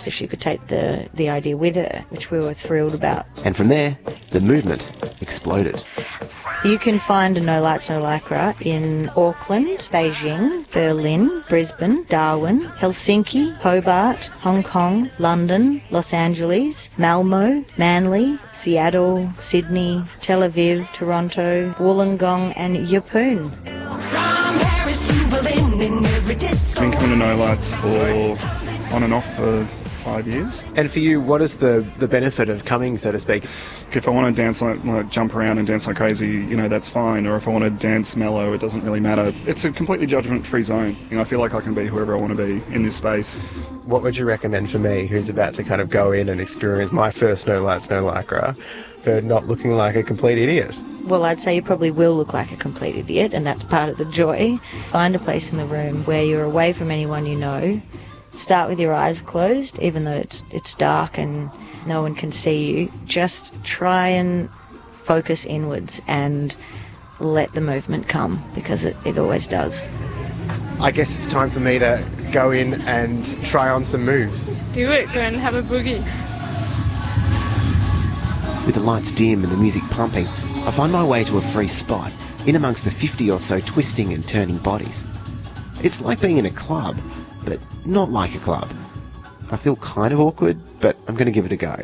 asked if she could take the idea with her, which we were thrilled about. And from there, the movement exploded. You can find a No Lights, No Lycra in Auckland, Beijing, Berlin, Brisbane, Darwin, Helsinki, Hobart, Hong Kong, London, Los Angeles, Malmo, Manly, Seattle, Sydney, Tel Aviv, Toronto, Wollongong and Yeppoon. I've been coming to No Lights for on and off for 5 years. And for you, what is the benefit of coming, so to speak? If I want to dance like jump around and dance like crazy, that's fine. Or if I want to dance mellow, it doesn't really matter. It's a completely judgment-free zone. I feel like I can be whoever I want to be in this space. What would you recommend for me, who's about to kind of go in and experience my first No Lights, No Lycra, for not looking like a complete idiot? Well, I'd say you probably will look like a complete idiot, and that's part of the joy. Find a place in the room where you're away from anyone you know. Start with your eyes closed, even though it's dark and no one can see you. Just try and focus inwards and let the movement come, because it always does. I guess it's time for me to go in and try on some moves. Do it, go and have a boogie. With the lights dim and the music pumping, I find my way to a free spot, in amongst the 50 or so twisting and turning bodies. It's like being in a club, but not like a club. I feel kind of awkward, but I'm going to give it a go.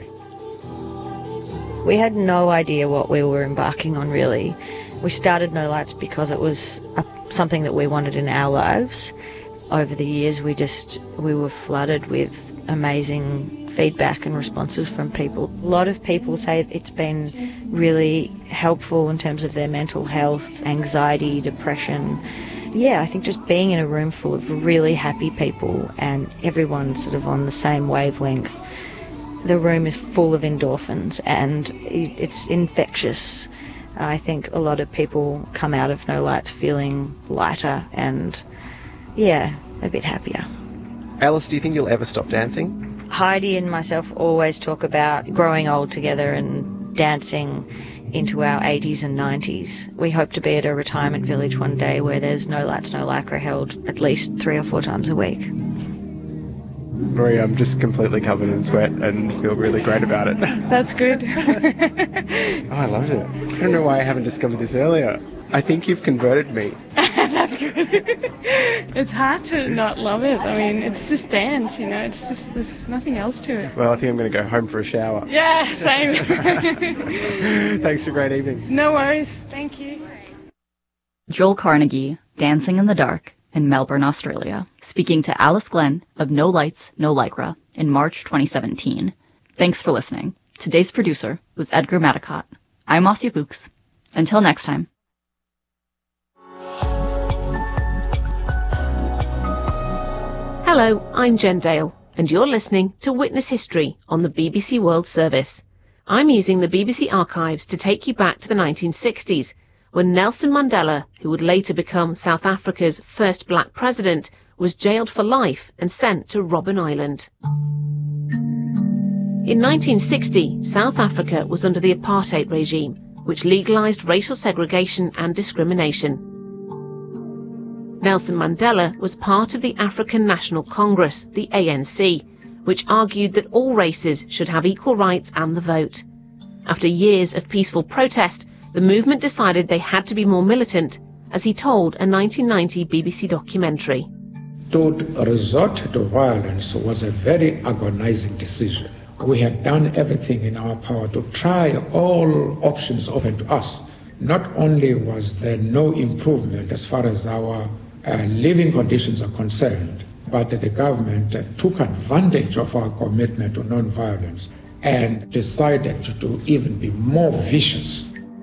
We had no idea what we were embarking on, really. We started No Lights because it was something that we wanted in our lives. Over the years, we were flooded with amazing feedback and responses from people. A lot of people say it's been really helpful in terms of their mental health, anxiety, depression. Yeah, I think just being in a room full of really happy people and everyone sort of on the same wavelength, the room is full of endorphins and it's infectious. I think a lot of people come out of No Lights feeling lighter and, yeah, a bit happier. Alice, do you think you'll ever stop dancing? Heidi and myself always talk about growing old together and dancing into our 80s and 90s. We hope to be at a retirement village one day where there's No Lights, No Lycra held at least 3 or 4 times a week. Maria, I'm just completely covered in sweat and feel really great about it. That's good. Oh, I loved it. I don't know why I haven't discovered this earlier. I think you've converted me. That's good. It's hard to not love it. I mean, it's just dance, it's just, there's nothing else to it. Well, I think I'm going to go home for a shower. Yeah, same. Thanks for a great evening. No worries. Thank you. Joel Carnegie, Dancing in the Dark, in Melbourne, Australia, speaking to Alice Glenn of No Lights, No Lycra in March 2017. Thanks for listening. Today's producer was Edgar Madicott. I'm Marcia Fuchs. Until next time. Hello, I'm Jen Dale, and you're listening to Witness History on the BBC World Service. I'm using the BBC archives to take you back to the 1960s, when Nelson Mandela, who would later become South Africa's first black president, was jailed for life and sent to Robben Island. In 1960, South Africa was under the apartheid regime, which legalised racial segregation and discrimination. Nelson Mandela was part of the African National Congress, the ANC, which argued that all races should have equal rights and the vote. After years of peaceful protest, the movement decided they had to be more militant, as he told a 1990 BBC documentary. To resort to violence was a very agonizing decision. We had done everything in our power to try all options open to us. Not only was there no improvement as far as our living conditions are concerned, but the government took advantage of our commitment to non-violence and decided to even be more vicious.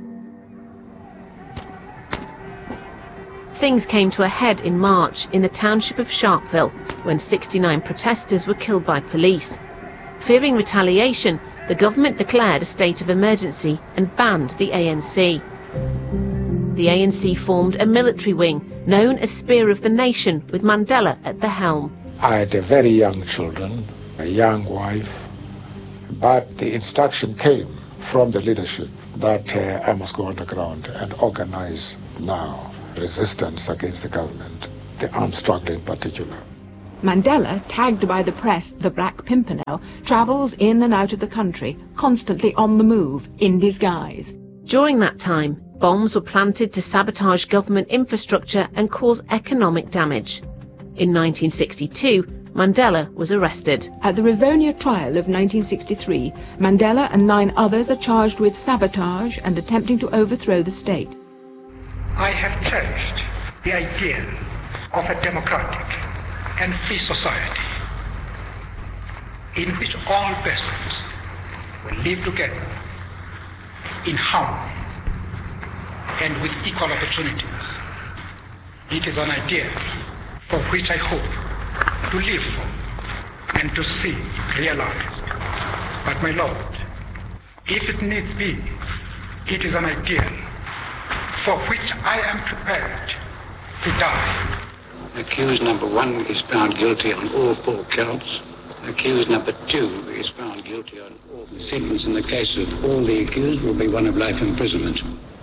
Things came to a head in March in the township of Sharpeville when 69 protesters were killed by police. Fearing retaliation, the government declared a state of emergency and banned the ANC. The ANC formed a military wing known as Spear of the Nation, with Mandela at the helm. I had very young children, a young wife, but the instruction came from the leadership that I must go underground and organize now resistance against the government, the armed struggle in particular. Mandela, tagged by the press the Black Pimpernel, travels in and out of the country, constantly on the move, in disguise. During that time, bombs were planted to sabotage government infrastructure and cause economic damage. In 1962, Mandela was arrested. At the Rivonia trial of 1963, Mandela and 9 others are charged with sabotage and attempting to overthrow the state. I have cherished the idea of a democratic and free society in which all persons will live together in harmony and with equal opportunities. It is an idea for which I hope to live for and to see realized. But my Lord, if it needs be, it is an ideal for which I am prepared to die. Accused number 1 is found guilty on all 4 counts. Accused number 2 is found guilty on all. The sentence in the case of all the accused will be one of life imprisonment.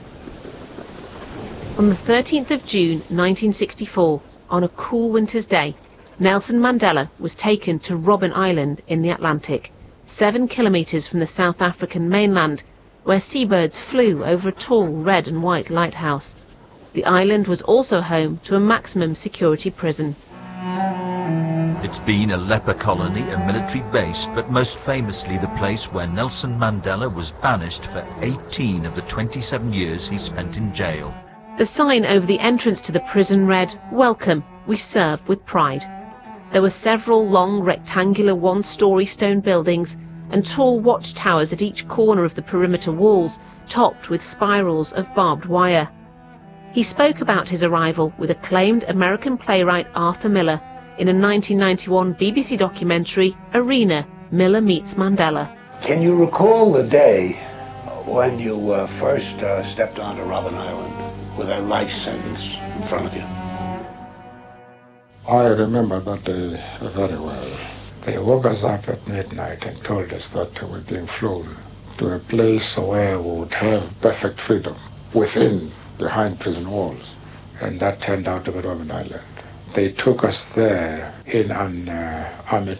On the 13th of June 1964, on a cool winter's day, Nelson Mandela was taken to Robben Island in the Atlantic, 7 kilometres from the South African mainland, where seabirds flew over a tall red and white lighthouse. The island was also home to a maximum security prison. It's been a leper colony, a military base, but most famously the place where Nelson Mandela was banished for 18 of the 27 years he spent in jail. The sign over the entrance to the prison read, "Welcome, we serve with pride." There were several long rectangular 1-storey stone buildings and tall watchtowers at each corner of the perimeter walls, topped with spirals of barbed wire. He spoke about his arrival with acclaimed American playwright Arthur Miller in a 1991 BBC documentary, Arena, Miller Meets Mandela. Can you recall the day when you first stepped onto Robben Island with a life sentence in front of you? I remember that day very well. They woke us up at midnight and told us that we were being flown to a place where we would have perfect freedom behind prison walls. And that turned out to be Robben Island. They took us there in an army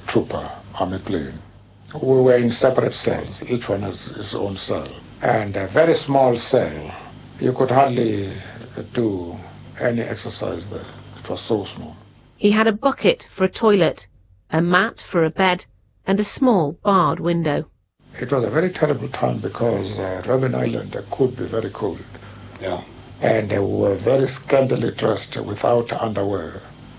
plane. We were in separate cells. Each one has his own cell. And a very small cell. You could hardly do any exercise there. It was so small. He had a bucket for a toilet, a mat for a bed, and a small barred window. It was a very terrible time because Robben Island could be very cold. Yeah. And we were very scantily dressed without underwear.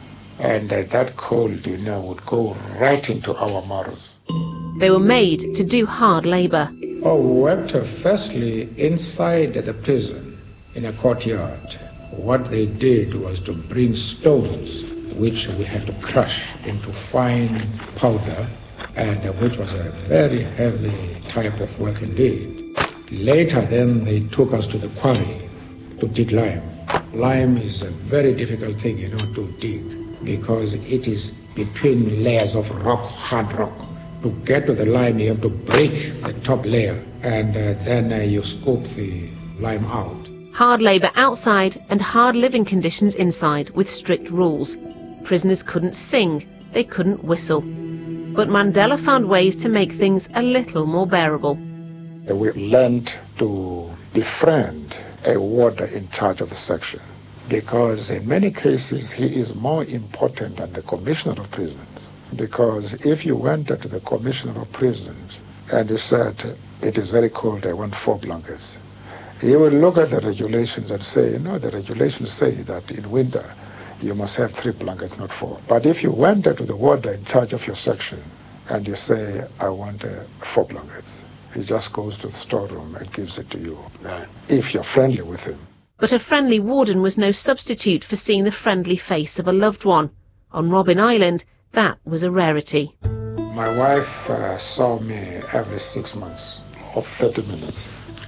And that cold, would go right into our marrows. They were made to do hard labour. Oh, we worked firstly inside the prison in a courtyard. What they did was to bring stones, which we had to crush into fine powder, and which was a very heavy type of work indeed. Later then they took us to the quarry to dig lime. Lime is a very difficult thing, to dig, because it is between layers of rock, hard rock. To get to the lime, you have to break the top layer, and then you scoop the lime out. Hard labour outside and hard living conditions inside, with strict rules. Prisoners couldn't sing, they couldn't whistle. But Mandela found ways to make things a little more bearable. We learned to befriend a warder in charge of the section, because in many cases he is more important than the commissioner of prisons. Because if you went to the commissioner of prisons and you said, "It is very cold, I want 4 blankets," he will look at the regulations and say, the regulations say that in winter you must have 3 blankets, not 4. But if you went to the warder in charge of your section and you say, "I want 4 blankets," he just goes to the storeroom and gives it to you, right, if you're friendly with him. But a friendly warden was no substitute for seeing the friendly face of a loved one. On Robben Island, that was a rarity. My wife saw me every 6 months, or 30 minutes.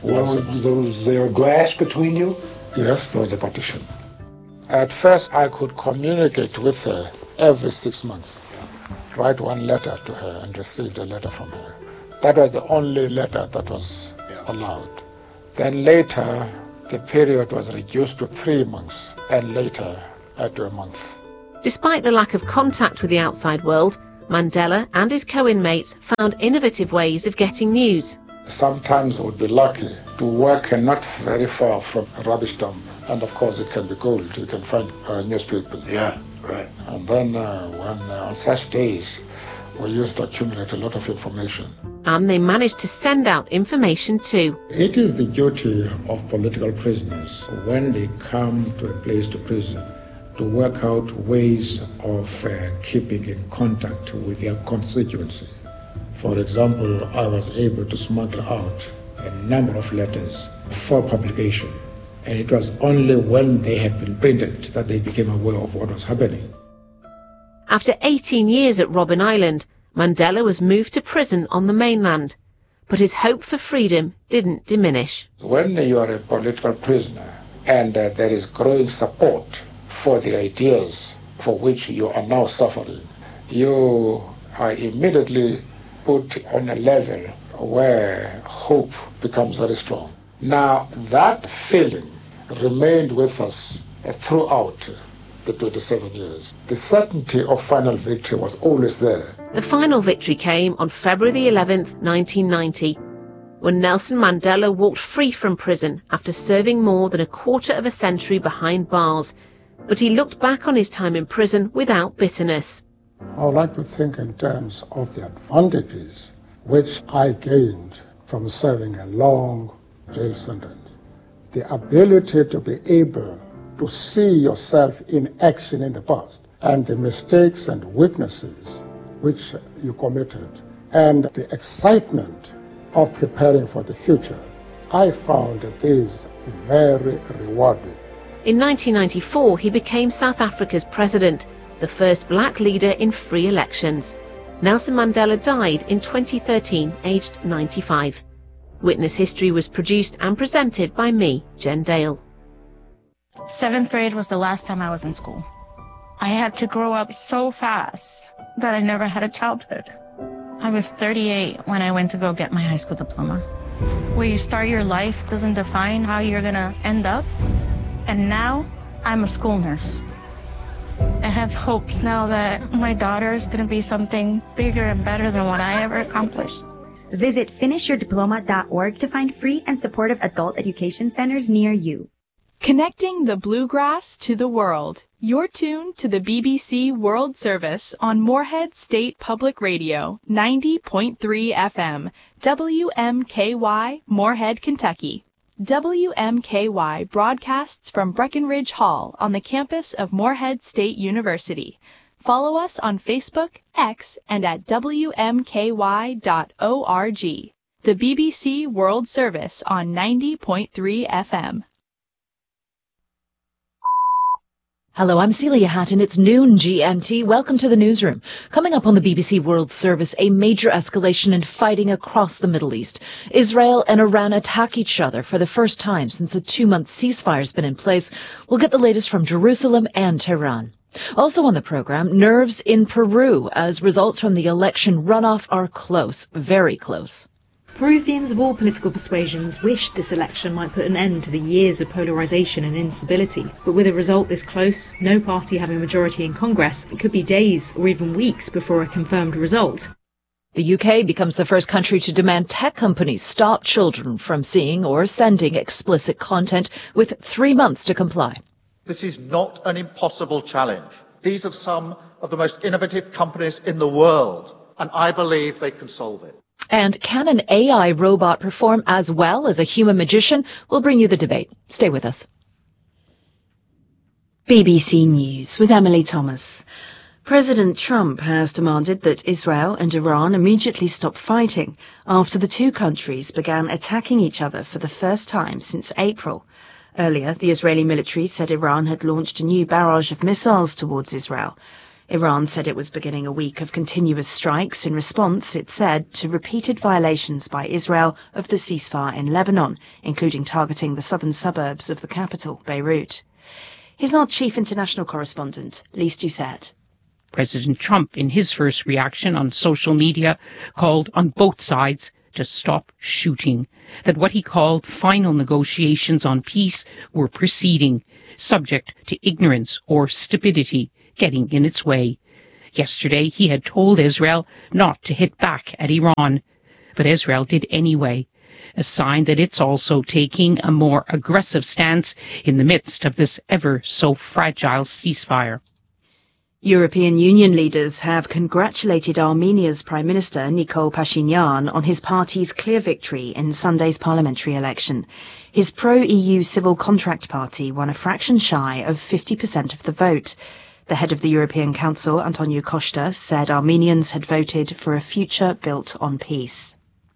Was there glass between you? Yes, there was a partition. At first, I could communicate with her every 6 months, write one letter to her and receive a letter from her. That was the only letter that was allowed. Then later, the period was reduced to 3 months, and later to a month. Despite the lack of contact with the outside world, Mandela and his co-inmates found innovative ways of getting news. Sometimes we would be lucky to work not very far from a rubbish dump, and of course it can be gold. You can find newspapers. Yeah, right. And then when on such days, we used to accumulate a lot of information. And they managed to send out information too. It is the duty of political prisoners, when they come to a place to prison, to work out ways of keeping in contact with their constituency. For example, I was able to smuggle out a number of letters for publication, and it was only when they had been printed that they became aware of what was happening. After 18 years at Robben Island, Mandela was moved to prison on the mainland, but his hope for freedom didn't diminish. When you are a political prisoner and there is growing support for the ideas for which you are now suffering, you are immediately put on a level where hope becomes very strong. Now, that feeling remained with us throughout the 27 years. The certainty of final victory was always there. The final victory came on February the 11th, 1990, when Nelson Mandela walked free from prison after serving more than a quarter of a century behind bars. But he looked back on his time in prison without bitterness. I would like to think in terms of the advantages which I gained from serving a long jail sentence. The ability to be able to see yourself in action in the past, and the mistakes and weaknesses which you committed, and the excitement of preparing for the future. I found this very rewarding. In 1994, he became South Africa's president, the first black leader in free elections. Nelson Mandela died in 2013, aged 95. Witness History was produced and presented by me, Jen Dale. 7th grade was the last time I was in school. I had to grow up so fast that I never had a childhood. I was 38 when I went to go get my high school diploma. Where you start your life doesn't define how you're gonna end up. And now, I'm a school nurse. I have hopes now that my daughter is gonna be something bigger and better than what I ever accomplished. Visit finishyourdiploma.org to find free and supportive adult education centers near you. Connecting the bluegrass to the world. You're tuned to the BBC World Service on Moorhead State Public Radio, 90.3 FM, WMKY, Moorhead, Kentucky. WMKY broadcasts from Breckenridge Hall on the campus of Moorhead State University. Follow us on Facebook, X, and at WMKY.org. The BBC World Service on 90.3 FM. Hello, I'm Celia Hatton. It's noon GMT. Welcome to the newsroom. Coming up on the BBC World Service, a major escalation in fighting across the Middle East. Israel and Iran attack each other for the first time since a 2-month ceasefire has been in place. We'll get the latest from Jerusalem and Tehran. Also on the program, nerves in Peru as results from the election runoff are close, very close. Peruvians of all political persuasions wished this election might put an end to the years of polarisation and instability. But with a result this close, no party having a majority in Congress, it could be days or even weeks before a confirmed result. The UK becomes the first country to demand tech companies stop children from seeing or sending explicit content with 3 months to comply. This is not an impossible challenge. These are some of the most innovative companies in the world, and I believe they can solve it. And can an AI robot perform as well as a human magician? We'll bring you the debate. Stay with us. BBC News with Emily Thomas. President Trump has demanded that Israel and Iran immediately stop fighting after the two countries began attacking each other for the first time since April. Earlier, the Israeli military said Iran had launched a new barrage of missiles towards Israel. Iran said it was beginning a week of continuous strikes in response, it said, to repeated violations by Israel of the ceasefire in Lebanon, including targeting the southern suburbs of the capital, Beirut. Here's our chief international correspondent, Lise Doucette. President Trump, in his first reaction on social media, called on both sides to stop shooting, that what he called final negotiations on peace were proceeding, subject to ignorance or stupidity, getting in its way. Yesterday, he had told Israel not to hit back at Iran, but Israel did anyway, a sign that it's also taking a more aggressive stance in the midst of this ever so fragile ceasefire. European Union leaders have congratulated Armenia's Prime Minister Nikol Pashinyan on his party's clear victory in Sunday's parliamentary election. His pro-EU civil contract party won a fraction shy of 50% of the vote. The head of the European Council, Antonio Costa, said Armenians had voted for a future built on peace.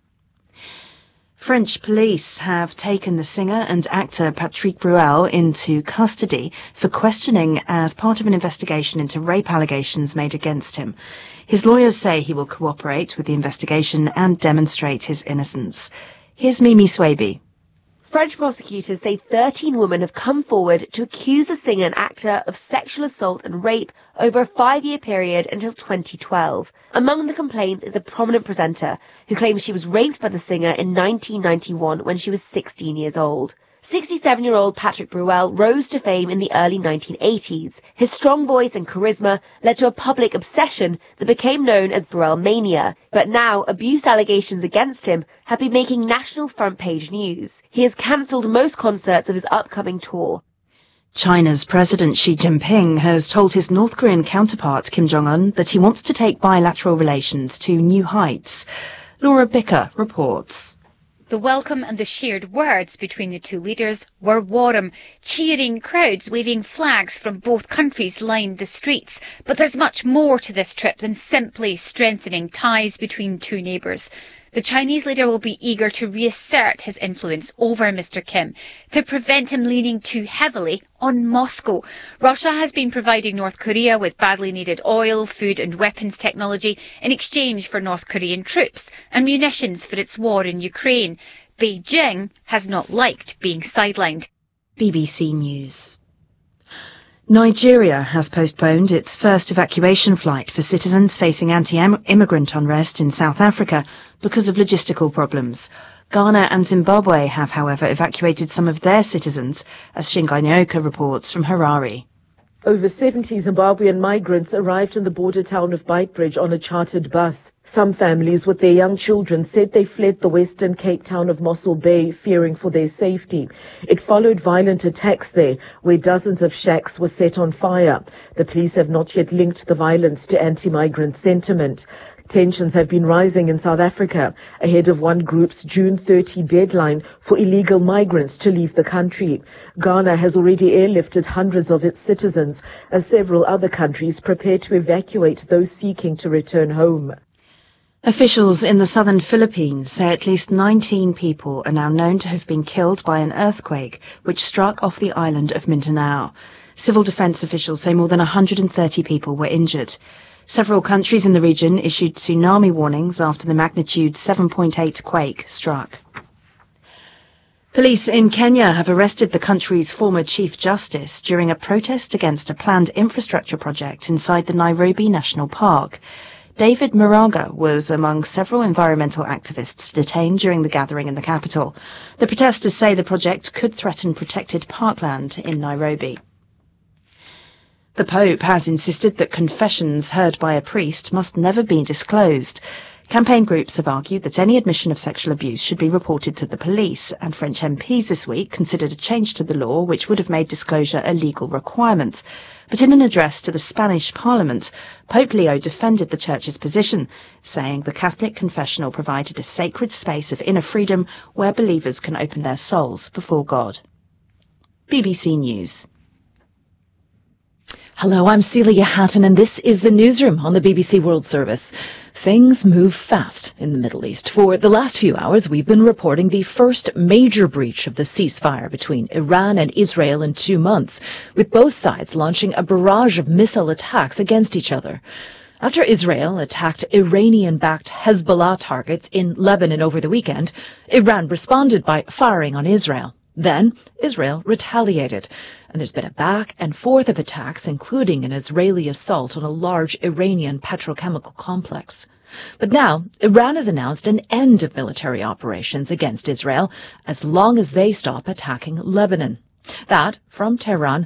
French police have taken the singer and actor Patrick Bruel into custody for questioning as part of an investigation into rape allegations made against him. His lawyers say he will cooperate with the investigation and demonstrate his innocence. Here's Mimi Swaby. French prosecutors say 13 women have come forward to accuse the singer and actor of sexual assault and rape over a 5-year period until 2012. Among the complaints is a prominent presenter who claims she was raped by the singer in 1991 when she was 16 years old. 67-year-old Patrick Bruel rose to fame in the early 1980s. His strong voice and charisma led to a public obsession that became known as Bruel Mania. But now, abuse allegations against him have been making national front-page news. He has cancelled most concerts of his upcoming tour. China's President Xi Jinping has told his North Korean counterpart Kim Jong-un that he wants to take bilateral relations to new heights. Laura Bicker reports. The welcome and the shared words between the two leaders were warm. Cheering crowds waving flags from both countries lined the streets. But there's much more to this trip than simply strengthening ties between two neighbours. The Chinese leader will be eager to reassert his influence over Mr. Kim to prevent him leaning too heavily on Moscow. Russia has been providing North Korea with badly needed oil, food and weapons technology in exchange for North Korean troops and munitions for its war in Ukraine. Beijing has not liked being sidelined. BBC News. Nigeria has postponed its first evacuation flight for citizens facing anti-immigrant unrest in South Africa because of logistical problems. Ghana and Zimbabwe have, however, evacuated some of their citizens, as Shingai Nyoka reports from Harare. Over 70 Zimbabwean migrants arrived in the border town of Beitbridge on a chartered bus. Some families with their young children said they fled the western Cape town of Mossel Bay, fearing for their safety. It followed violent attacks there, where dozens of shacks were set on fire. The police have not yet linked the violence to anti-migrant sentiment. Tensions have been rising in South Africa ahead of one group's June 30 deadline for illegal migrants to leave the country. Ghana has already airlifted hundreds of its citizens, as several other countries prepare to evacuate those seeking to return home. Officials in the southern Philippines say at least 19 people are now known to have been killed by an earthquake which struck off the island of Mindanao. Civil defense officials say more than 130 people were injured. Several countries in the region issued tsunami warnings after the magnitude 7.8 quake struck. Police in Kenya have arrested the country's former Chief Justice during a protest against a planned infrastructure project inside the Nairobi National Park. David Maraga was among several environmental activists detained during the gathering in the capital. The protesters say the project could threaten protected parkland in Nairobi. The Pope has insisted that confessions heard by a priest must never be disclosed. Campaign groups have argued that any admission of sexual abuse should be reported to the police, and French MPs this week considered a change to the law which would have made disclosure a legal requirement. But in an address to the Spanish Parliament, Pope Leo defended the Church's position, saying the Catholic confessional provided a sacred space of inner freedom where believers can open their souls before God. BBC News. Hello, I'm Celia Hatton, and this is the Newsroom on the BBC World Service. Things move fast in the Middle East. For the last few hours, we've been reporting the first major breach of the ceasefire between Iran and Israel in 2 months, with both sides launching a barrage of missile attacks against each other. After Israel attacked Iranian-backed Hezbollah targets in Lebanon over the weekend, Iran responded by firing on Israel. Then Israel retaliated, and there's been a back and forth of attacks, including an Israeli assault on a large Iranian petrochemical complex. But now, Iran has announced an end of military operations against Israel as long as they stop attacking Lebanon. That, from Tehran,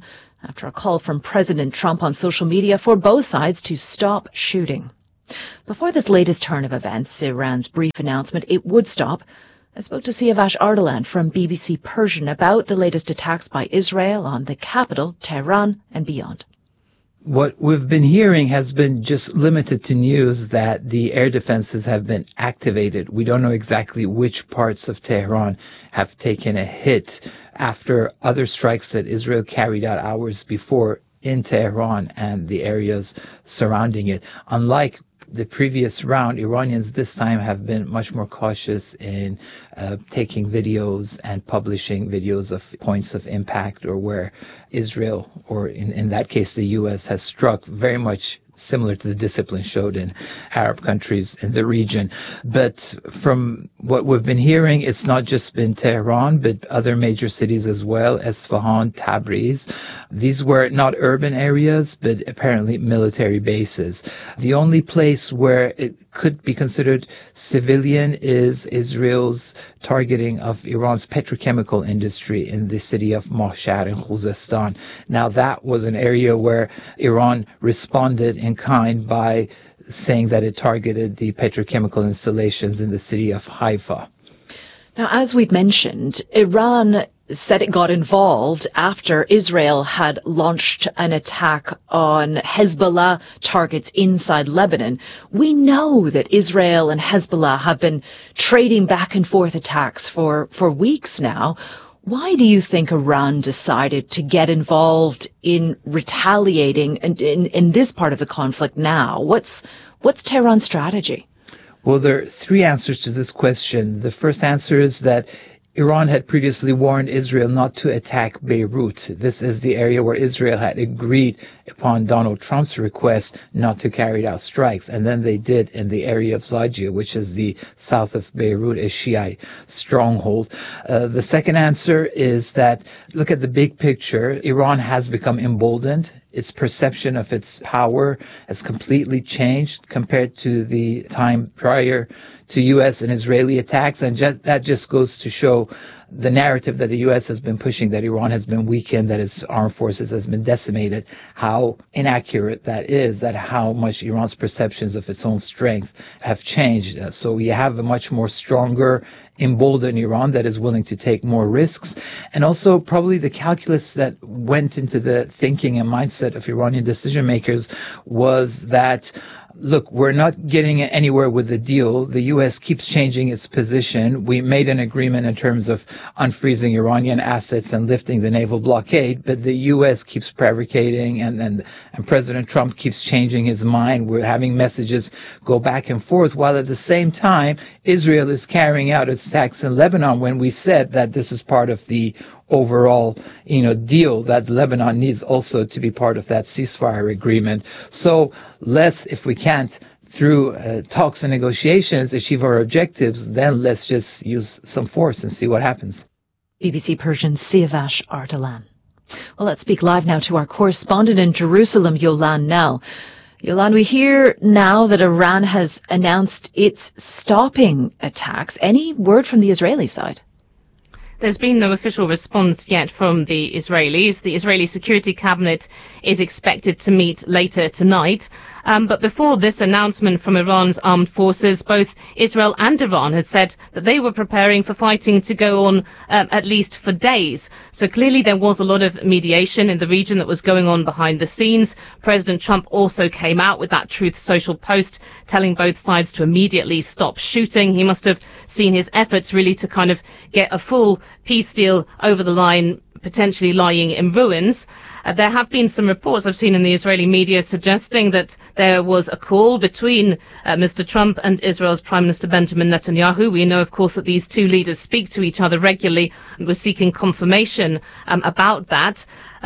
after a call from President Trump on social media for both sides to stop shooting. Before this latest turn of events, Iran's brief announcement it would stop, I spoke to Siavash Ardalan from BBC Persian about the latest attacks by Israel on the capital, Tehran, and beyond. What we've been hearing has been just limited to news that the air defenses have been activated. We don't know exactly which parts of Tehran have taken a hit after other strikes that Israel carried out hours before in Tehran and the areas surrounding it. Unlike the previous round, Iranians this time have been much more cautious in taking videos and publishing videos of points of impact or where Israel, or in that case the U.S., has struck, very much similar to the discipline showed in Arab countries in the region. But from what we've been hearing, it's not just been Tehran, but other major cities as well, Isfahan, Tabriz. These were not urban areas, but apparently military bases. The only place where it could be considered civilian is Israel's targeting of Iran's petrochemical industry in the city of Mahshar in Khuzestan. Now, that was an area where Iran responded in kind by saying that it targeted the petrochemical installations in the city of Haifa. Now, as we've mentioned, Iran said it got involved after Israel had launched an attack on Hezbollah targets inside Lebanon. We know that Israel and Hezbollah have been trading back and forth attacks for weeks now. Why do you think Iran decided to get involved in retaliating in this part of the conflict now? What's Tehran's strategy? Well, there are three answers to this question. The first answer is that Iran had previously warned Israel not to attack Beirut. This is the area where Israel had agreed upon Donald Trump's request not to carry out strikes. And then they did in the area of Zajia, which is the south of Beirut, a Shiite stronghold. The second answer is that, look at the big picture. Iran has become emboldened. Its perception of its power has completely changed compared to the time prior to U.S. and Israeli attacks. And that just goes to show the narrative that the U.S. has been pushing, that Iran has been weakened, that its armed forces has been decimated, how inaccurate that is, that how much Iran's perceptions of its own strength have changed. So we have a much more stronger, emboldened Iran that is willing to take more risks. And also probably the calculus that went into the thinking and mindset of Iranian decision makers was that, look, we're not getting anywhere with the deal. The U.S. keeps changing its position. We made an agreement in terms of unfreezing Iranian assets and lifting the naval blockade, but the U.S. keeps prevaricating and President Trump keeps changing his mind. We're having messages go back and forth, while at the same time, Israel is carrying out its attacks in Lebanon when we said that this is part of the overall, deal, that Lebanon needs also to be part of that ceasefire agreement. So let's, if we can't, through talks and negotiations, achieve our objectives, then let's just use some force and see what happens. BBC Persian Siavash Ardalan. Well, let's speak live now to our correspondent in Jerusalem, Yolan Nell. Yolan, we hear now that Iran has announced it's stopping attacks. Any word from the Israeli side? There's been no official response yet from the Israelis. The Israeli Security Cabinet is expected to meet later tonight. But before this announcement from Iran's armed forces, both Israel and Iran had said that they were preparing for fighting to go on at least for days. So clearly there was a lot of mediation in the region that was going on behind the scenes. President Trump also came out with that Truth Social post telling both sides to immediately stop shooting. He must have seen his efforts really to kind of get a full peace deal over the line, potentially lying in ruins. There have been some reports I've seen in the Israeli media suggesting that there was a call between Mr. Trump and Israel's Prime Minister Benjamin Netanyahu. We know, of course, that these two leaders speak to each other regularly, and we're seeking confirmation about that.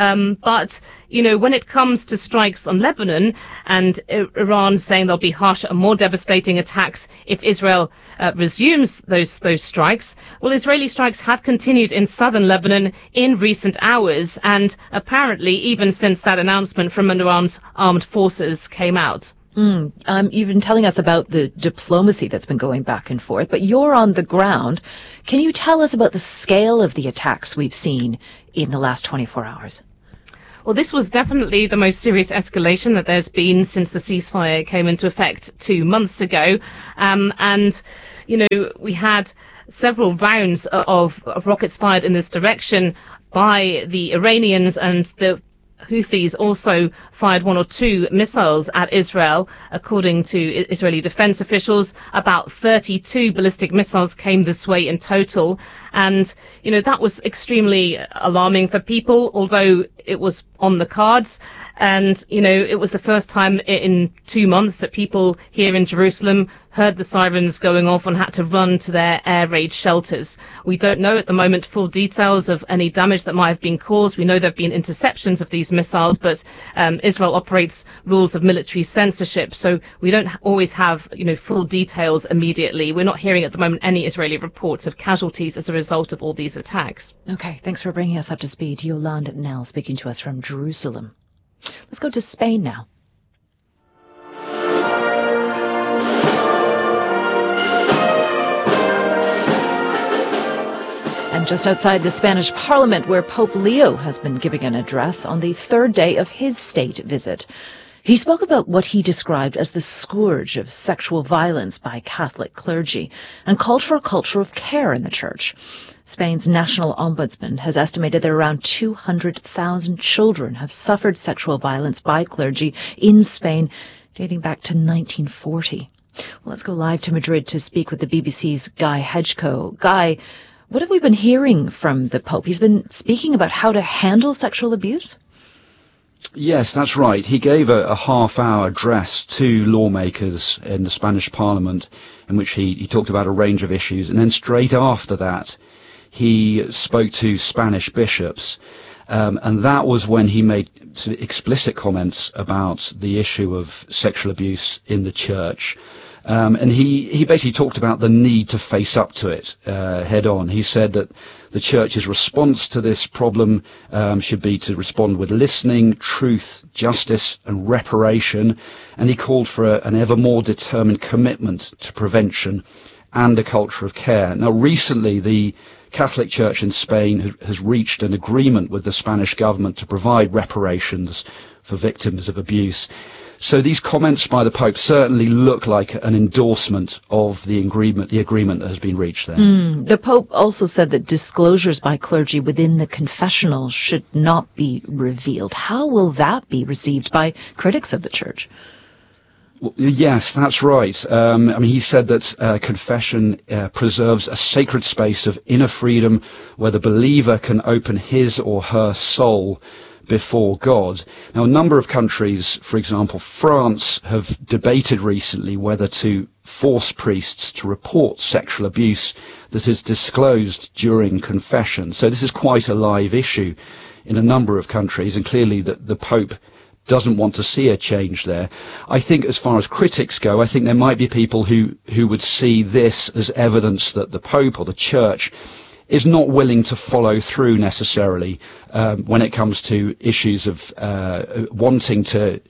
But, when it comes to strikes on Lebanon and Iran saying there'll be harsher and more devastating attacks if Israel resumes those strikes, well, Israeli strikes have continued in southern Lebanon in recent hours, and apparently even since that announcement from Iran's armed forces came out. You've been telling us about the diplomacy that's been going back and forth, but you're on the ground. Can you tell us about the scale of the attacks we've seen in the last 24 hours? Well, this was definitely the most serious escalation that there's been since the ceasefire came into effect 2 months ago. And, we had several rounds of rockets fired in this direction by the Iranians, and the Houthis also fired 1 or 2 missiles at Israel. According to Israeli defense officials, about 32 ballistic missiles came this way in total. And, that was extremely alarming for people, although it was on the cards. And, it was the first time in 2 months that people here in Jerusalem heard the sirens going off and had to run to their air raid shelters. We don't know at the moment full details of any damage that might have been caused. We know there have been interceptions of these missiles, but Israel operates rules of military censorship, so we don't always have, full details immediately. We're not hearing at the moment any Israeli reports of casualties as a result of all these attacks. Okay, thanks for bringing us up to speed. Yolande Nell speaking to us from Jerusalem. Let's go to Spain now. And just outside the Spanish Parliament, where Pope Leo has been giving an address on the 3rd day of his state visit. He spoke about what he described as the scourge of sexual violence by Catholic clergy and called for a culture of care in the church. Spain's national ombudsman has estimated that around 200,000 children have suffered sexual violence by clergy in Spain dating back to 1940. Well, let's go live to Madrid to speak with the BBC's Guy Hedgecoe. Guy, what have we been hearing from the Pope? He's been speaking about how to handle sexual abuse? Yes, that's right. He gave a half-hour address to lawmakers in the Spanish Parliament in which he talked about a range of issues. And then straight after that, he spoke to Spanish bishops. And that was when he made sort of explicit comments about the issue of sexual abuse in the church. And he basically talked about the need to face up to it head on. He said that the church's response to this problem should be to respond with listening, truth, justice and reparation. And he called for an ever more determined commitment to prevention and a culture of care. Now, recently, the Catholic Church in Spain has reached an agreement with the Spanish government to provide reparations for victims of abuse. So these comments by the Pope certainly look like an endorsement of the agreement that has been reached there. The Pope also said that disclosures by clergy within the confessional should not be revealed. How will that be received by critics of the Church? Well, yes, that's right. He said that confession preserves a sacred space of inner freedom where the believer can open his or her soul before God. Now, a number of countries, for example, France, have debated recently whether to force priests to report sexual abuse that is disclosed during confession. So this is quite a live issue in a number of countries, and clearly the Pope doesn't want to see a change there. I think as far as critics go, I think there might be people who would see this as evidence that the Pope or the Church is not willing to follow through necessarily when it comes to issues of wanting to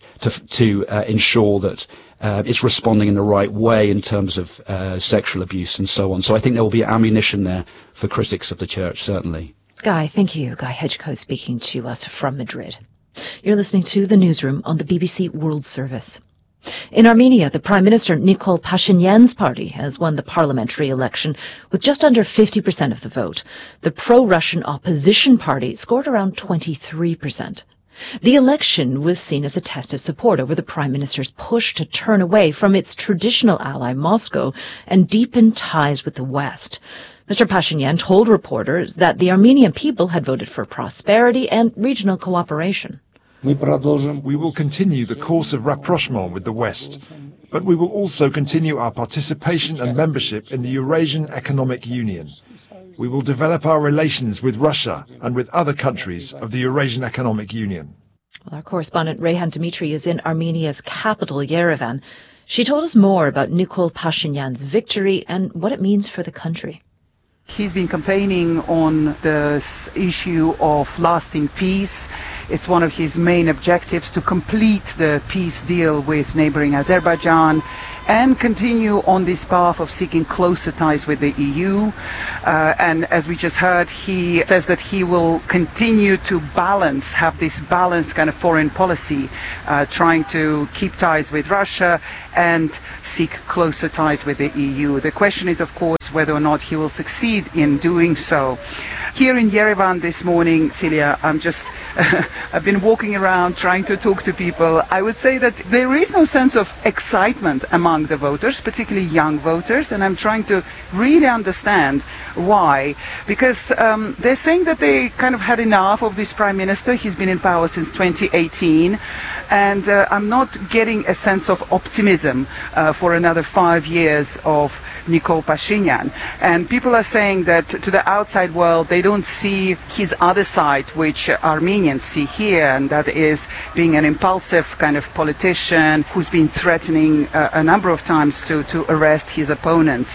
ensure that it's responding in the right way in terms of sexual abuse and so on. So I think there will be ammunition there for critics of the Church, certainly. Guy, thank you. Guy Hedgecoe speaking to us from Madrid. You're listening to The Newsroom on the BBC World Service. In Armenia, the Prime Minister Nikol Pashinyan's party has won the parliamentary election with just under 50% of the vote. The pro-Russian opposition party scored around 23%. The election was seen as a test of support over the Prime Minister's push to turn away from its traditional ally Moscow and deepen ties with the West. Mr. Pashinyan told reporters that the Armenian people had voted for prosperity and regional cooperation. We will continue the course of rapprochement with the West, but we will also continue our participation and membership in the Eurasian Economic Union. We will develop our relations with Russia and with other countries of the Eurasian Economic Union. Well, our correspondent Reyhan Dimitri is in Armenia's capital, Yerevan. She told us more about Nikol Pashinyan's victory and what it means for the country. He's been campaigning on the issue of lasting peace. It's one of his main objectives to complete the peace deal with neighboring Azerbaijan and continue on this path of seeking closer ties with the EU. And as we just heard, he says that he will continue to have this balanced kind of foreign policy, trying to keep ties with Russia and seek closer ties with the EU. The question is, of course, whether or not he will succeed in doing so. Here in Yerevan this morning, Celia, I've been walking around trying to talk to people. I would say that there is no sense of excitement among the voters, particularly young voters, and I'm trying to really understand why. Because they're saying that they kind of had enough of this prime minister. He's been in power since 2018, and I'm not getting a sense of optimism for another 5 years of Nikol Pashinyan. And people are saying that to the outside world, they don't see his other side, which Armenians see here, and that is being an impulsive kind of politician who's been threatening a number of times to arrest his opponents.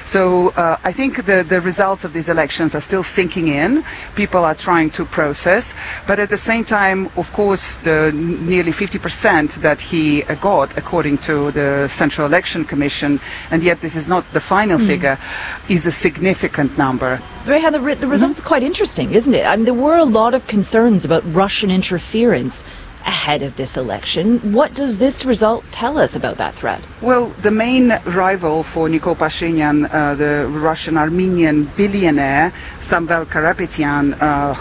So I think the results of these elections are still sinking in. People are trying to process, but at the same time, of course, the nearly 50% that he got, according to the Central Election Commission, and yet this is not the final figure, is a significant number. Rehan, the results are quite interesting, isn't it? I mean, there were a lot of concerns about Russian interference ahead of this election. What does this result tell us about that threat? Well, the main rival for Nikol Pashinyan, the Russian-Armenian billionaire, Samvel Karapetyan,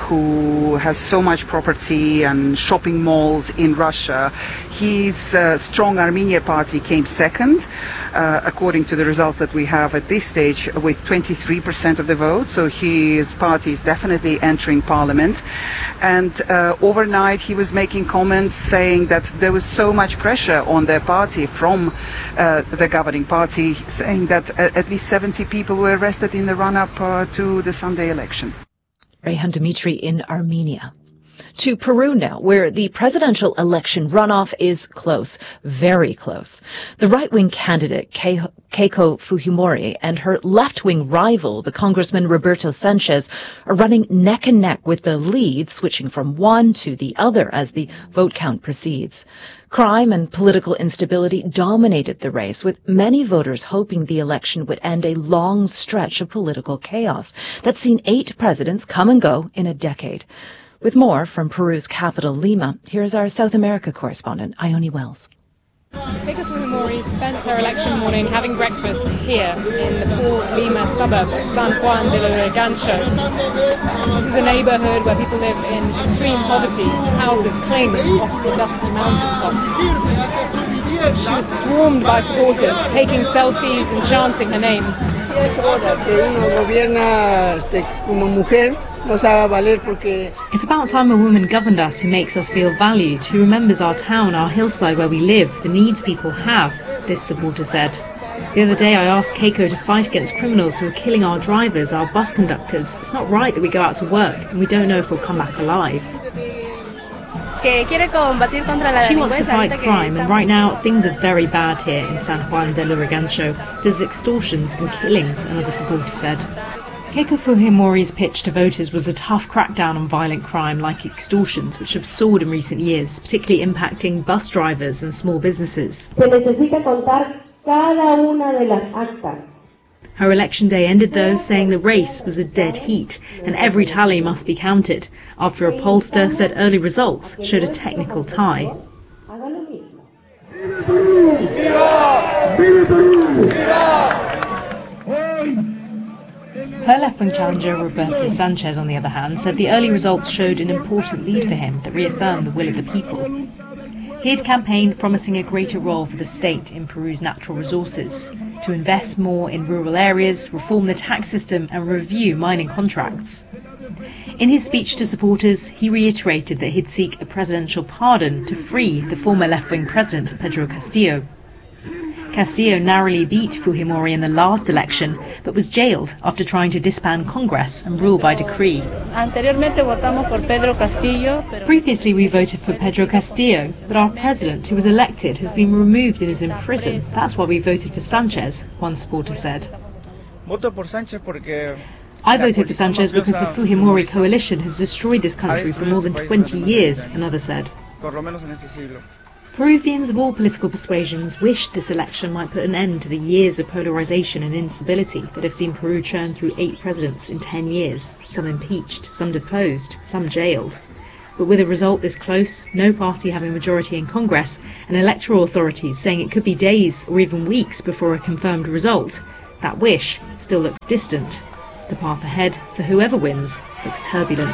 who has so much property and shopping malls in Russia, his Strong Armenia party came second, according to the results that we have at this stage, with 23% of the vote. So his party is definitely entering parliament. And overnight he was making comments saying that there was so much pressure on their party from the governing party, saying that at least 70 people were arrested in the run-up to the Sunday election. Rehan Dimitri in Armenia. To Peru now, where the presidential election runoff is close, very close. The right-wing candidate, Keiko Fujimori, and her left-wing rival, the Congressman Roberto Sanchez, are running neck and neck with the lead, switching from one to the other as the vote count proceeds. Crime and political instability dominated the race, with many voters hoping the election would end a long stretch of political chaos that's seen 8 presidents come and go in a decade. With more from Peru's capital, Lima, here's our South America correspondent, Ione Wells. Keiko Fujimori spent her election morning having breakfast here in the poor Lima suburb of San Juan de Lurigancho. This is a neighborhood where people live in extreme poverty, houses cling off the dusty mountaintop. She was swarmed by supporters, taking selfies and chanting her name. It's about time a woman governed us who makes us feel valued, who remembers our town, our hillside where we live, the needs people have, this supporter said. The other day I asked Keiko to fight against criminals who are killing our drivers, our bus conductors. It's not right that we go out to work and we don't know if we'll come back alive. She wants to fight crime, and right now things are very bad here in San Juan de Lurigancho. There's extortions and killings, another supporter said. Keiko Fujimori's pitch to voters was a tough crackdown on violent crime like extortions, which have soared in recent years, particularly impacting bus drivers and small businesses. Her election day ended, though, saying the race was a dead heat and every tally must be counted, after a pollster said early results showed a technical tie. Her left-wing challenger, Roberto Sanchez, on the other hand, said the early results showed an important lead for him that reaffirmed the will of the people. He had campaigned promising a greater role for the state in Peru's natural resources, to invest more in rural areas, reform the tax system and review mining contracts. In his speech to supporters, he reiterated that he'd seek a presidential pardon to free the former left-wing president, Pedro Castillo. Castillo narrowly beat Fujimori in the last election, but was jailed after trying to disband Congress and rule by decree. Previously we voted for Pedro Castillo, but our president, who was elected, has been removed and is in prison. That's why we voted for Sanchez, one supporter said. I voted for Sanchez because the Fujimori coalition has destroyed this country for more than 20 years, another said. Peruvians of all political persuasions wished this election might put an end to the years of polarization and instability that have seen Peru churn through 8 presidents in 10 years, some impeached, some deposed, some jailed. But with a result this close, no party having a majority in Congress, and electoral authorities saying it could be days or even weeks before a confirmed result, that wish still looks distant. The path ahead for whoever wins looks turbulent.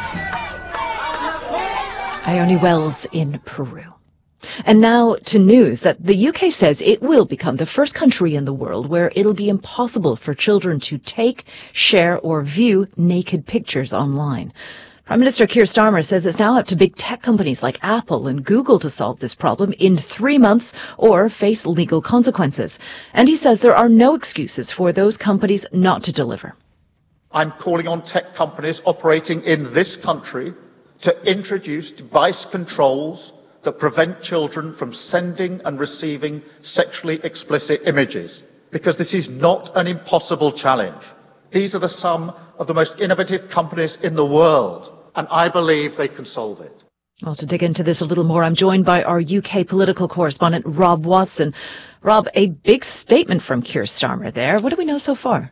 Ione Wells in Peru. And now to news that the UK says it will become the first country in the world where it'll be impossible for children to take, share or view naked pictures online. Prime Minister Keir Starmer says it's now up to big tech companies like Apple and Google to solve this problem in 3 months or face legal consequences. And he says there are no excuses for those companies not to deliver. I'm calling on tech companies operating in this country to introduce device controls that prevent children from sending and receiving sexually explicit images, because this is not an impossible challenge. These are some of the most innovative companies in the world, and I believe they can solve it. Well, to dig into this a little more, I'm joined by our UK political correspondent, Rob Watson. Rob, a big statement from Keir Starmer there. What do we know so far?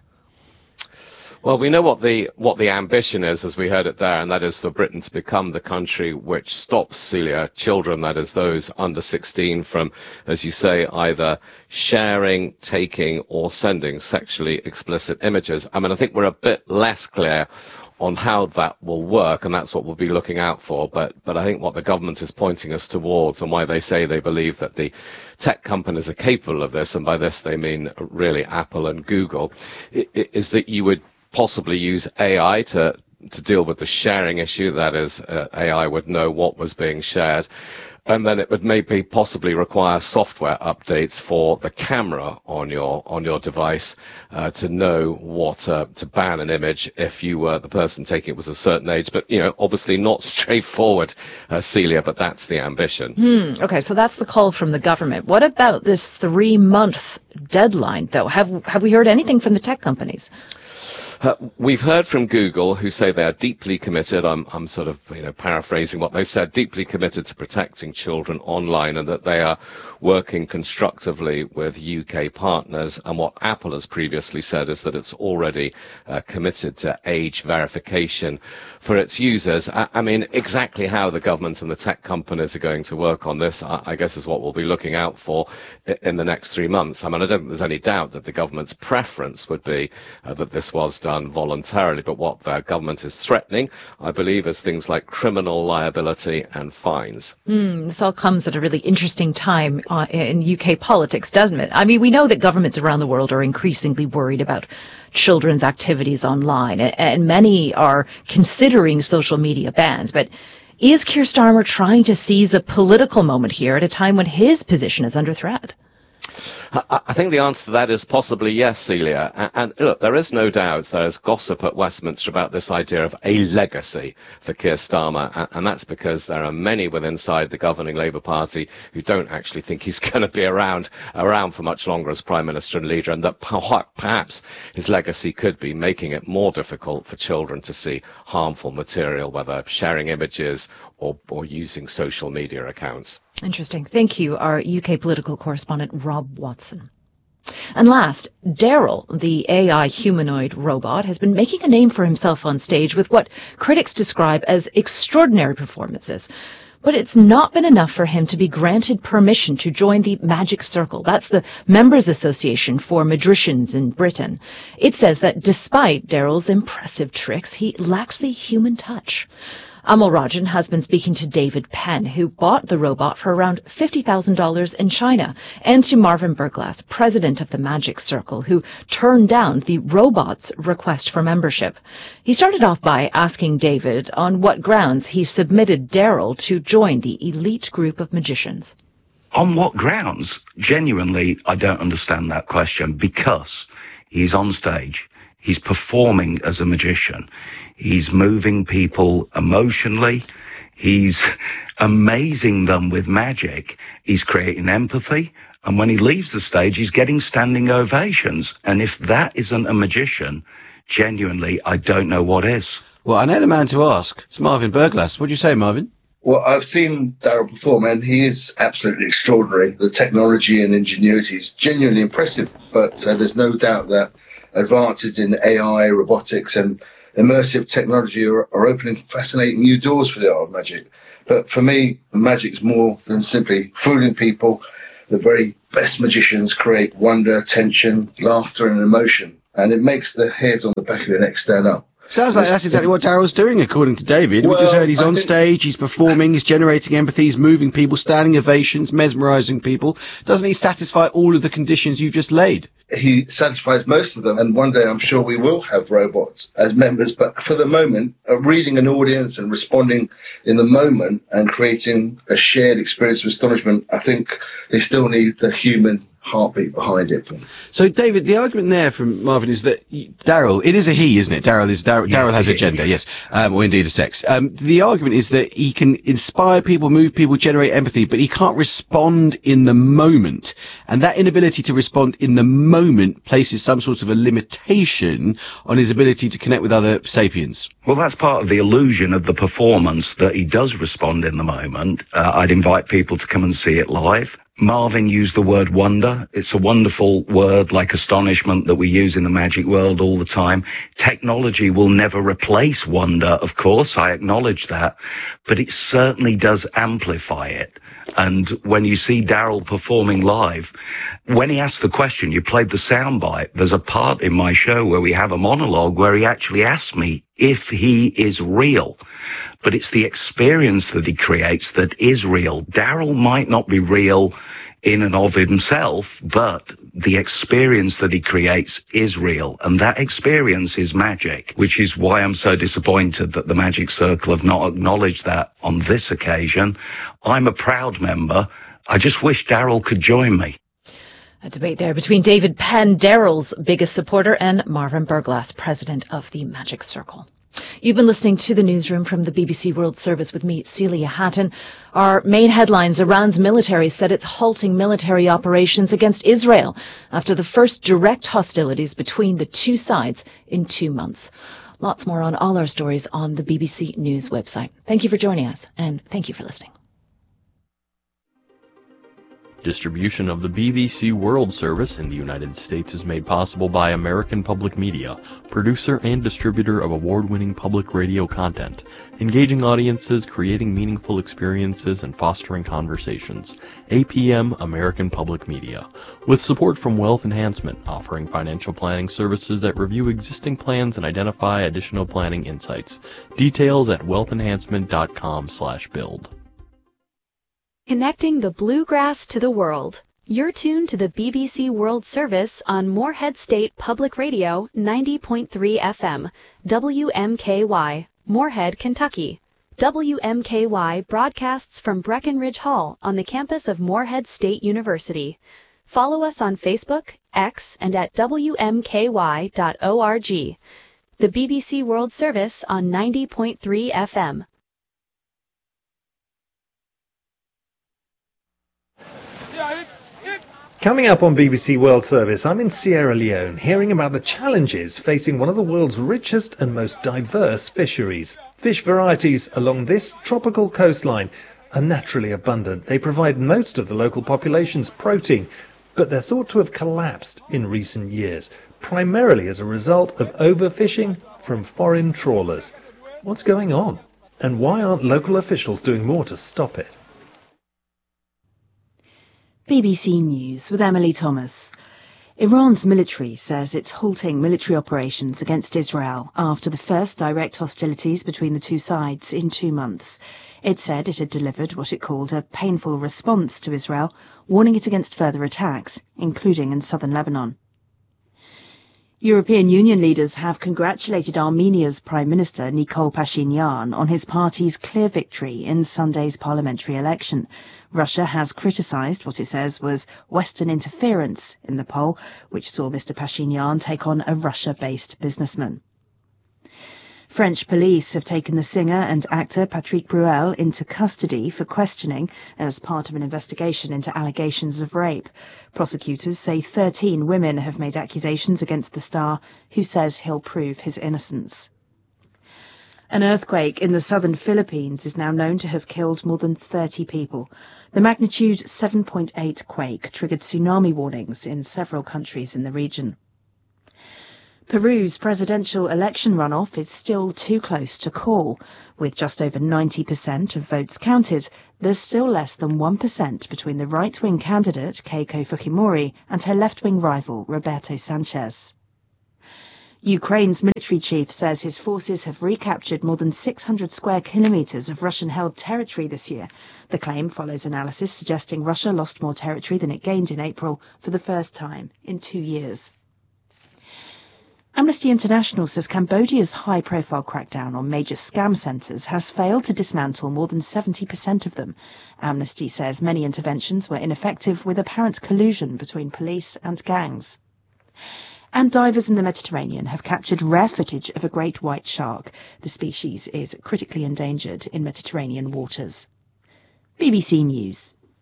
Well, we know what the ambition is, as we heard it there, and that is for Britain to become the country which stops, Celia, children, that is those under 16, from, as you say, either sharing, taking, or sending sexually explicit images. I mean, I think we're a bit less clear on how that will work, and that's what we'll be looking out for. But I think what the government is pointing us towards, and why they say they believe that the tech companies are capable of this, and by this they mean really Apple and Google, is that you would possibly use AI to deal with the sharing issue. That is, AI would know what was being shared, and then it would maybe possibly require software updates for the camera on your device to know what to ban an image if you were the person taking it was a certain age. But obviously not straightforward, Celia. But that's the ambition. Okay, so that's the call from the government. What about this 3-month deadline, though? Have we heard anything from the tech companies? We've heard from Google, who say they are deeply committed. I'm sort of paraphrasing what they said, deeply committed to protecting children online, and that they are working constructively with UK partners. And what Apple has previously said is that it's already committed to age verification for its users. I mean, exactly how the government and the tech companies are going to work on this, I guess, is what we'll be looking out for in the next 3 months. I mean, I don't think there's any doubt that the government's preference would be that this was done voluntarily, but what the government is threatening, I believe, is things like criminal liability and fines. This all comes at a really interesting time in UK politics, doesn't it? I mean, we know that governments around the world are increasingly worried about children's activities online, and many are considering social media bans, but is Keir Starmer trying to seize a political moment here at a time when his position is under threat? I think the answer to that is possibly yes, Celia. And look, there is no doubt there is gossip at Westminster about this idea of a legacy for Keir Starmer, and that's because there are many inside the governing Labour Party who don't actually think he's going to be around for much longer as Prime Minister and leader, and that perhaps his legacy could be making it more difficult for children to see harmful material, whether sharing images or using social media accounts. Interesting. Thank you, our UK political correspondent, Rob Watson. And last, Daryl, the AI humanoid robot, has been making a name for himself on stage with what critics describe as extraordinary performances. But it's not been enough for him to be granted permission to join the Magic Circle. That's the Members Association for Magicians in Britain. It says that despite Daryl's impressive tricks, he lacks the human touch. Amal Rajan has been speaking to David Penn, who bought the robot for around $50,000 in China, and to Marvin Berglass, president of the Magic Circle, who turned down the robot's request for membership. He started off by asking David on what grounds he submitted Daryl to join the elite group of magicians. On what grounds? Genuinely, I don't understand that question, because he's on stage. He's performing as a magician. He's moving people emotionally. He's amazing them with magic. He's creating empathy. And when he leaves the stage, he's getting standing ovations. And if that isn't a magician, genuinely, I don't know what is. Well, I know the man to ask. It's Marvin Berglas. What do you say, Marvin? Well, I've seen Daryl perform, and he is absolutely extraordinary. The technology and ingenuity is genuinely impressive, but there's no doubt that advances in AI, robotics, and immersive technology are opening fascinating new doors for the art of magic. But for me, magic is more than simply fooling people. The very best magicians create wonder, tension, laughter, and emotion, and it makes the hairs on the back of your neck stand up. Sounds like that's exactly what Daryl's doing, according to David. We just heard he's on stage, he's performing, he's generating empathy, he's moving people, standing ovations, mesmerising people. Doesn't he satisfy all of the conditions you've just laid? He satisfies most of them, and one day I'm sure we will have robots as members, but for the moment, reading an audience and responding in the moment and creating a shared experience of astonishment, I think they still need the human heartbeat behind it. So, David, the argument there from Marvin is that Daryl, it is a he, isn't it? Daryl has a gender, yes, or indeed a sex. The argument is that he can inspire people, move people, generate empathy, but he can't respond in the moment. And that inability to respond in the moment places some sort of a limitation on his ability to connect with other sapiens. Well, that's part of the illusion of the performance, that he does respond in the moment. I'd invite people to come and see it live. Marvin used the word wonder. It's a wonderful word like astonishment that we use in the magic world all the time. Technology will never replace wonder, of course, I acknowledge that, but it certainly does amplify it. And when you see Daryl performing live, when he asked the question, you played the soundbite. There's a part in my show where we have a monologue where he actually asked me if he is real. But it's the experience that he creates that is real. Daryl might not be real in and of himself, but the experience that he creates is real. And that experience is magic, which is why I'm so disappointed that the Magic Circle have not acknowledged that on this occasion. I'm a proud member. I just wish Daryl could join me. A debate there between David Penn, Daryl's biggest supporter, and Marvin Berglas, president of the Magic Circle. You've been listening to the newsroom from the BBC World Service with me, Celia Hatton. Our main headlines: Iran's military said it's halting military operations against Israel after the first direct hostilities between the two sides in 2 months. Lots more on all our stories on the BBC News website. Thank you for joining us, and thank you for listening. Distribution of the BBC World Service in the United States is made possible by American Public Media, producer and distributor of award-winning public radio content, engaging audiences, creating meaningful experiences, and fostering conversations. APM American Public Media, with support from Wealth Enhancement, offering financial planning services that review existing plans and identify additional planning insights. Details at wealthenhancement.com/build. Connecting the bluegrass to the world. You're tuned to the BBC World Service on Moorhead State Public Radio 90.3 FM, WMKY, Moorhead, Kentucky. WMKY broadcasts from Breckenridge Hall on the campus of Moorhead State University. Follow us on Facebook, X, and at WMKY.org. The BBC World Service on 90.3 FM. Coming up on BBC World Service, I'm in Sierra Leone, hearing about the challenges facing one of the world's richest and most diverse fisheries. Fish varieties along this tropical coastline are naturally abundant. They provide most of the local population's protein, but they're thought to have collapsed in recent years, primarily as a result of overfishing from foreign trawlers. What's going on? And why aren't local officials doing more to stop it? BBC News with Emily Thomas. Iran's military says it's halting military operations against Israel after the first direct hostilities between the two sides in 2 months. It said it had delivered what it called a painful response to Israel, warning it against further attacks, including in southern Lebanon. European Union leaders have congratulated Armenia's Prime Minister Nikol Pashinyan on his party's clear victory in Sunday's parliamentary election. Russia has criticised what it says was Western interference in the poll, which saw Mr. Pashinyan take on a Russia-based businessman. French police have taken the singer and actor Patrick Bruel into custody for questioning as part of an investigation into allegations of rape. Prosecutors say 13 women have made accusations against the star, who says he'll prove his innocence. An earthquake in the southern Philippines is now known to have killed more than 30 people. The magnitude 7.8 quake triggered tsunami warnings in several countries in the region. Peru's presidential election runoff is still too close to call. With just over 90% of votes counted, there's still less than 1% between the right-wing candidate Keiko Fujimori and her left-wing rival Roberto Sanchez. Ukraine's military chief says his forces have recaptured more than 600 square kilometers of Russian-held territory this year. The claim follows analysis suggesting Russia lost more territory than it gained in April for the first time in 2 years. Amnesty International says Cambodia's high-profile crackdown on major scam centres has failed to dismantle more than 70% of them. Amnesty says many interventions were ineffective, with apparent collusion between police and gangs. And divers in the Mediterranean have captured rare footage of a great white shark. The species is critically endangered in Mediterranean waters. BBC News.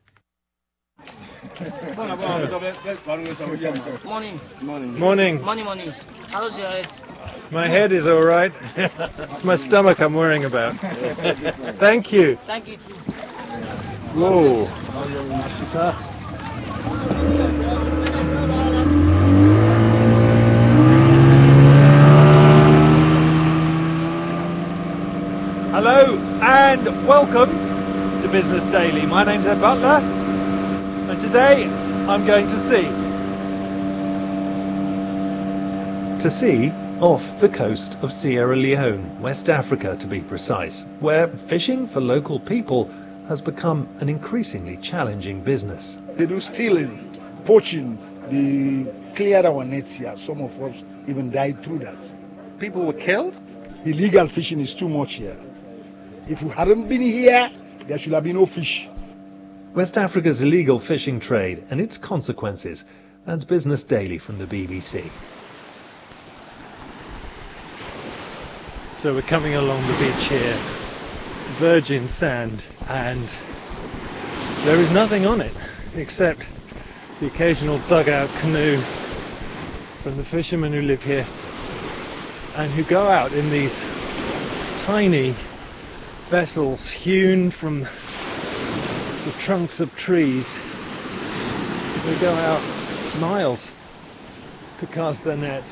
Morning. How's your head? My head is all right. It's my stomach I'm worrying about. Thank you. Thank you. Whoa. Hello and welcome to Business Daily. My name's Ed Butler, and today I'm going to sea off the coast of Sierra Leone, West Africa to be precise, where fishing for local people has become an increasingly challenging business. They do stealing, poaching, they cleared our nets here. Some of us even died through that. People were killed? Illegal fishing is too much here. If we hadn't been here, there should have been no fish. West Africa's illegal fishing trade and its consequences, and Business Daily from the BBC. So we're coming along the beach here, virgin sand, and there is nothing on it except the occasional dugout canoe from the fishermen who live here and who go out in these tiny vessels hewn from the trunks of trees. They go out miles to cast their nets.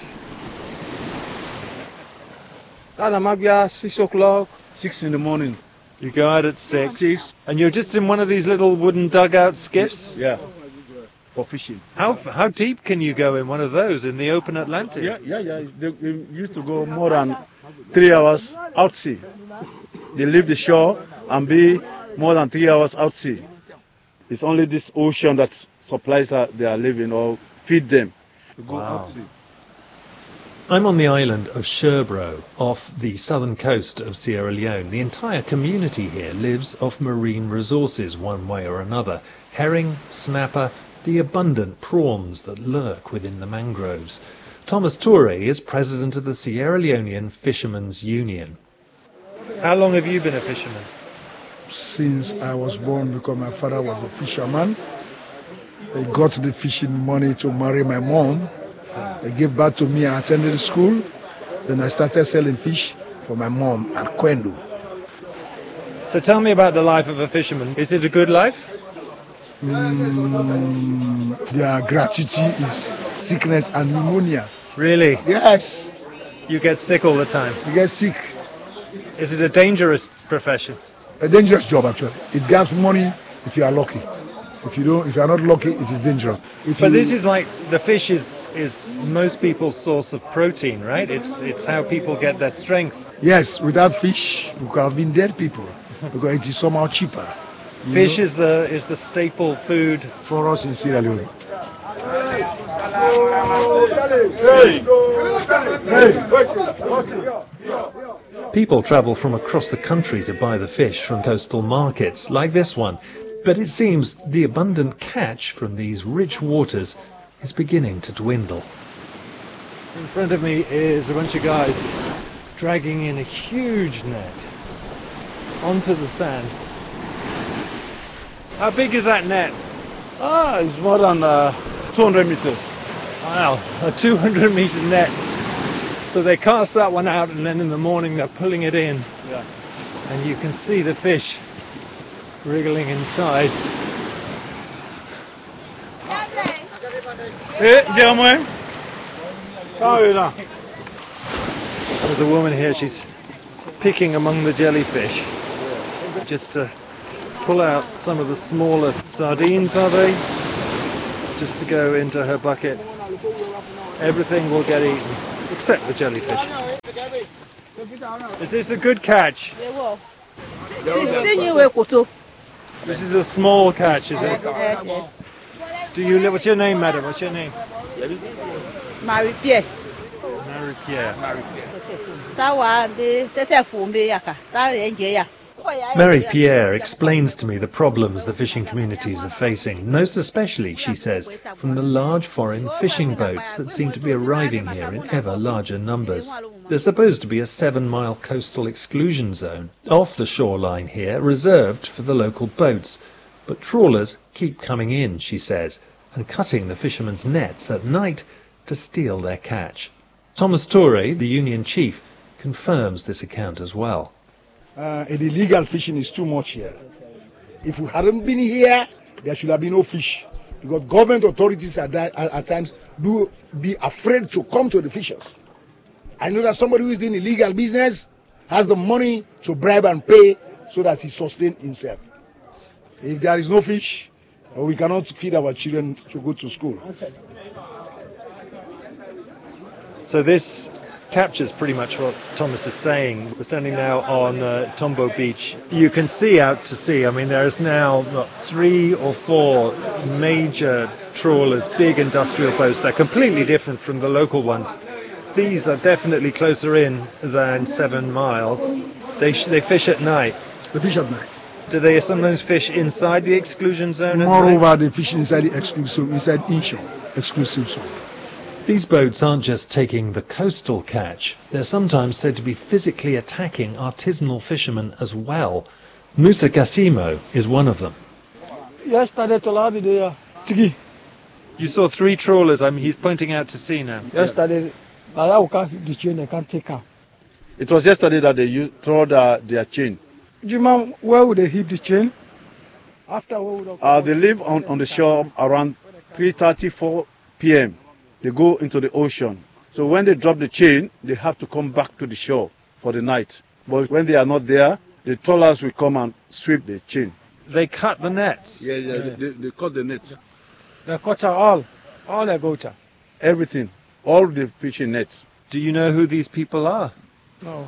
6 o'clock, 6 in the morning. You go out at 6, and you're just in one of these little wooden dugout skiffs? Yeah, for fishing. How deep can you go in one of those in the open Atlantic? Yeah. They used to go more than 3 hours out sea. They leave the shore and be more than 3 hours out sea. It's only this ocean that supplies they are living or feed them. To go out sea. I'm on the island of Sherbro, off the southern coast of Sierra Leone. The entire community here lives off marine resources one way or another. Herring, snapper, the abundant prawns that lurk within the mangroves. Thomas Toure is president of the Sierra Leonean Fishermen's Union. How long have you been a fisherman? Since I was born, because my father was a fisherman. I got the fishing money to marry my mom. They gave birth to me. I attended school. Then I started selling fish for my mom at Kwendo. So tell me about the life of a fisherman. Is it a good life? Their gratuity is sickness and pneumonia. Really? Yes. You get sick all the time? You get sick. Is it a dangerous profession? A dangerous job, actually. It gets money if you are lucky. If you are not lucky, it is dangerous. But this is like, the fish is most people's source of protein, right? It's how people get their strength. Yes, without fish, we could have been dead people, because it is somehow cheaper. Fish is the staple food for us in Sierra Leone. People travel from across the country to buy the fish from coastal markets, like this one. But it seems the abundant catch from these rich waters is beginning to dwindle. In front of me is a bunch of guys dragging in a huge net onto the sand. How big is that net? It's more than 200 meters. Wow, a 200-meter net. So they cast that one out, and then in the morning they're pulling it in. Yeah. And you can see the fish wriggling inside. There's a woman here, she's picking among the jellyfish just to pull out some of the smallest sardines, are they? Just to go into her bucket. Everything will get eaten, except the jellyfish. Is this a good catch? This is a small catch, is it? Do you live? What's your name, madam? What's your name? Marie-Pierre. Marie-Pierre. Marie-Pierre explains to me the problems the fishing communities are facing, most especially, she says, from the large foreign fishing boats that seem to be arriving here in ever larger numbers. There's supposed to be a 7-mile coastal exclusion zone off the shoreline here, reserved for the local boats. But trawlers keep coming in, she says, and cutting the fishermen's nets at night to steal their catch. Thomas Torre, the union chief, confirms this account as well. Illegal fishing is too much here. If we hadn't been here, there should have been no fish. Because government authorities at times do be afraid to come to the fishers. I know that somebody who is doing illegal business has the money to bribe and pay so that he sustains himself. If there is no fish, we cannot feed our children to go to school. So this captures pretty much what Thomas is saying. We're standing now on Tombo Beach. You can see out to sea. I mean, there's now 3 or 4 major trawlers, big industrial boats. They're completely different from the local ones. These are definitely closer in than 7 miles. They fish at night. They fish at night. Do they sometimes fish inside the exclusion zone? Moreover, they fish inside the exclusive, inside inshore, exclusive zone. These boats aren't just taking the coastal catch. They're sometimes said to be physically attacking artisanal fishermen as well. Musa Gassimo is one of them. You saw 3 trawlers. He's pointing out to sea now. Yesterday, it was yesterday that they trawled their chain. Where would they heap the chain? They live on the shore around 3:34 p.m. They go into the ocean. So when they drop the chain, they have to come back to the shore for the night. But when they are not there, the trawlers will come and sweep the chain. They cut the nets? Yeah, they cut the nets. They cut all the boats. Everything, all the fishing nets. Do you know who these people are? No.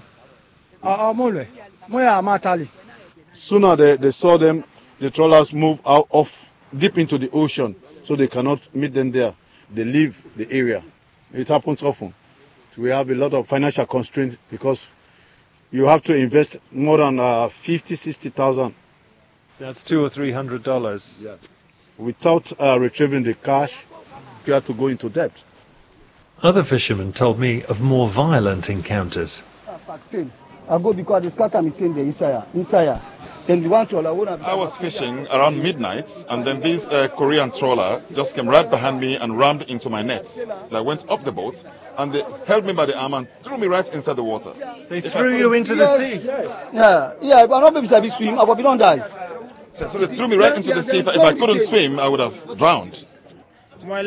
Sooner they saw them, the trawlers move out off deep into the ocean, so they cannot meet them there. They leave the area. It happens often. We have a lot of financial constraints because you have to invest more than 50,000-60,000. That's $200 or $300. Yeah. Without retrieving the cash, you have to go into debt. Other fishermen told me of more violent encounters. I go because they scatter me the inside. Then I was fishing around midnight, and then this Korean trawler just came right behind me and rammed into my net. I went up the boat, and they held me by the arm and threw me right inside the water. They threw you into the sea? Yeah, but not maybe I swim, I would not die. So they threw me right into the sea. If I couldn't swim, I would have drowned. They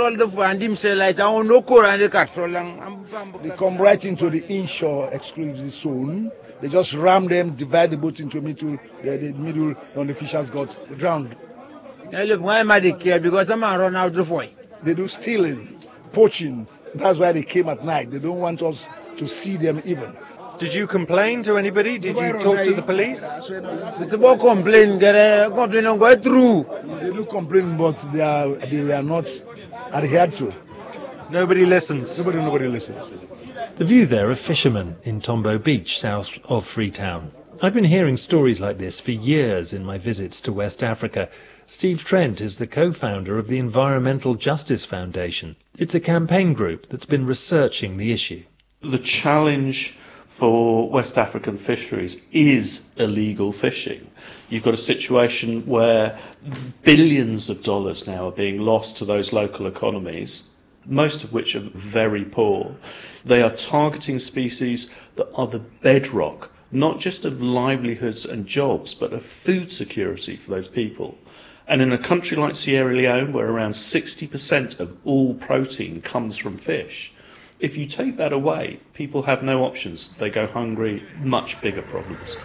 come right into the inshore exclusive zone. They just ram them, divide the boat into the middle, and the fishers got drowned. Why am I care? Because I'm run out of way. They do stealing, poaching. That's why they came at night. They don't want us to see them even. Did you complain to anybody? Did you talk to the police? It's about complaint. They're complaining going through. They do complain, but they are not adhered to. Nobody listens. Nobody listens. The view there of fishermen in Tombo Beach, south of Freetown. I've been hearing stories like this for years in my visits to West Africa. Steve Trent is the co-founder of the Environmental Justice Foundation. It's a campaign group that's been researching the issue. The challenge for West African fisheries is illegal fishing. You've got a situation where billions of dollars now are being lost to those local economies, most of which are very poor. They are targeting species that are the bedrock, not just of livelihoods and jobs, but of food security for those people. And in a country like Sierra Leone, where around 60% of all protein comes from fish, if you take that away, people have no options. They go hungry, much bigger problems.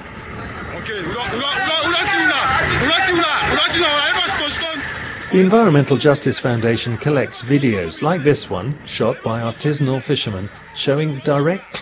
The Environmental Justice Foundation collects videos like this one, shot by artisanal fishermen, showing direct